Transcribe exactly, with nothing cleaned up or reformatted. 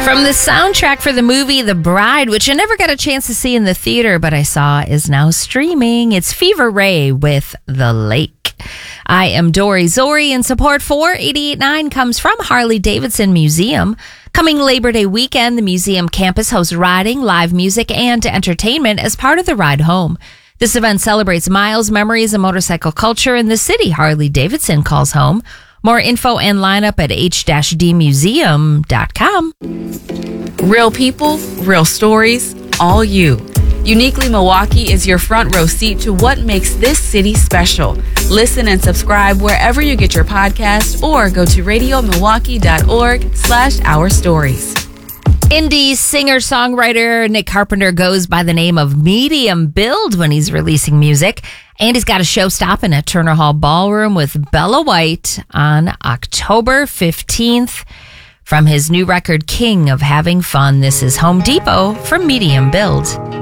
From the soundtrack for the movie The Bride, which I never got a chance to see in the theater, but I saw is now streaming. It's Fever Ray with The Lake. I am Dory Zori, and support for eighty-eight point nine comes from Harley-Davidson Museum. Coming Labor Day weekend, the museum campus hosts riding, live music, and entertainment as part of the Ride Home. This event celebrates miles, memories, and motorcycle culture in the city Harley-Davidson calls home. More info and lineup at h d museum dot com. Real people, real stories, all you. Uniquely Milwaukee is your front row seat to what makes this city special. Listen and subscribe wherever you get your podcast or go to radio milwaukee dot org slash our stories. Indie singer-songwriter Nick Carpenter goes by the name of Medium Build when he's releasing music. And he's got a show stopping at Turner Hall Ballroom with Bella White on October fifteenth. From his new record, King of Having Fun, this is Home Depot from Medium Build.